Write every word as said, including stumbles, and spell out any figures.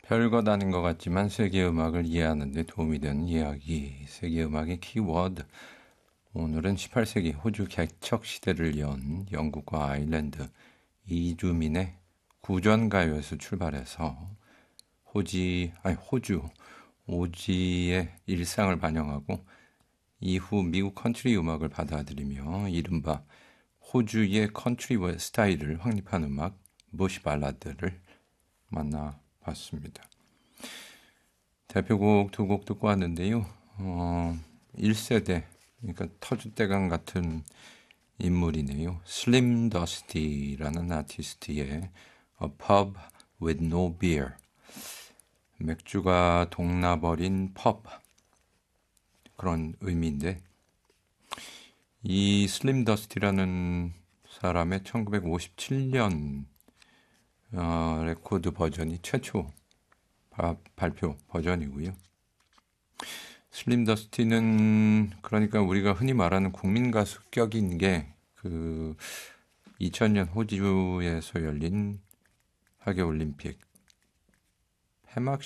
별것 아닌 것 같지만 세계 음악을 이해하는 데 도움이 되는 이야기, 세계 음악의 키워드. 오늘은 십팔 세기 호주 개척 시대를 연 영국과 아일랜드 이주민의 구전가요에서 출발해서 호지, 아니 호주, 오지의 일상을 반영하고 이후 미국 컨트리 음악을 받아들이며 이른바 호주의 컨트리 스타일을 확립한 음악, 부시 발라드를 만나봤습니다. 대표곡 두 곡 듣고 왔는데요. 어, 일 세대, 그러니까 터줏대감 같은 인물이네요. 슬림 더스티라는 아티스트의 A Pub with No Beer, 맥주가 동나버린 펍, 그런 의미인데, 이 슬림 더스티라는 사람의 천구백오십칠 년 어, 레코드 버전이 최초 바, 발표 버전이고요. 슬림 더스티는 그러니까 우리가 흔히 말하는 국민 가수 격인 게 그 이천 년 호주에서 열린 하계올림픽 폐막